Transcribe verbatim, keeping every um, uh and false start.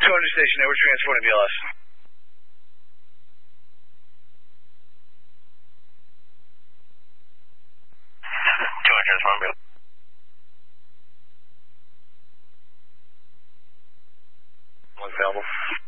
going to station A. We're transporting B L S. two hundred transport B L S. One available.